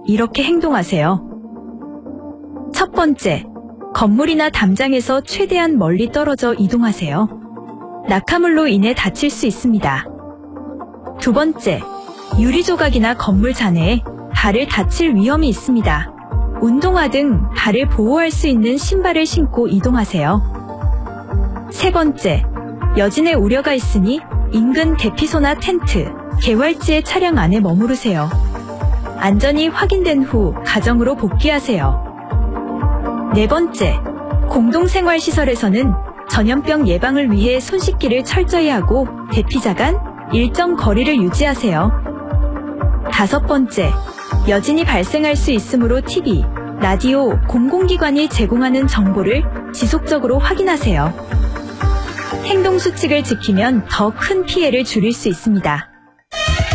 이렇게 행동하세요. 첫 번째, 건물이나 담장에서 최대한 멀리 떨어져 이동하세요. 낙하물로 인해 다칠 수 있습니다. 두 번째, 유리 조각이나 건물 잔해에 발을 다칠 위험이 있습니다. 운동화 등 발을 보호할 수 있는 신발을 신고 이동하세요. 세 번째, 여진의 우려가 있으니 인근 대피소나 텐트, 개활지의 차량 안에 머무르세요. 안전이 확인된 후 가정으로 복귀하세요. 네 번째, 공동생활시설에서는 전염병 예방을 위해 손 씻기를 철저히 하고 대피자 간 일정 거리를 유지하세요. 다섯 번째, 여진이 발생할 수 있으므로 TV, 라디오, 공공기관이 제공하는 정보를 지속적으로 확인하세요. 행동 수칙을 지키면 더 큰 피해를 줄일 수 있습니다.